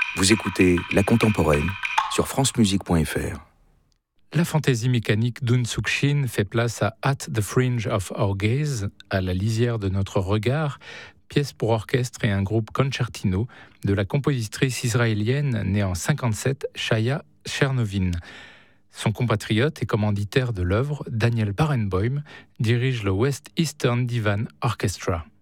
Vous écoutez La Contemporaine sur francemusique.fr. La fantaisie mécanique d'Un Suk Shin fait place à At the Fringe of Our Gaze, à la lisière de notre regard, pièce pour orchestre et un groupe concertino de la compositrice israélienne née en 1957, Chaya Chernovin. Son compatriote et commanditaire de l'œuvre, Daniel Barenboim, dirige le West Eastern Divan Orchestra.